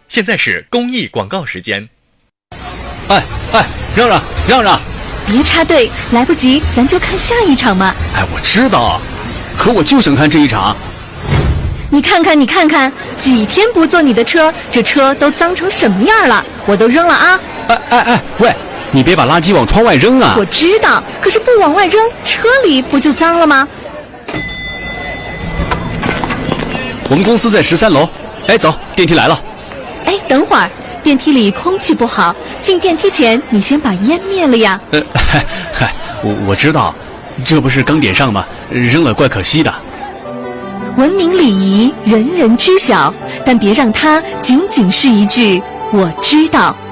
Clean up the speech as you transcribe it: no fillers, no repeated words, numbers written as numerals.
现在是公益广告时间。 哎，让让！ 别插队，来不及，咱就看下一场嘛。 哎，我知道，可我就想看这一场。 你看看，几天不坐你的车，这车都脏成什么样了？我都扔了啊！ 哎，喂，你别把垃圾往窗外扔啊！ 我知道，可是不往外扔，车里不就脏了吗？ 我们公司在13楼。哎，走，电梯来了。 哎，等会儿，电梯里空气不好，进电梯前你先把烟灭了呀。 嗨，我知道，这不是刚点上吗？扔了怪可惜的。 文明礼仪，人人知晓，但别让它仅仅是一句“我知道”。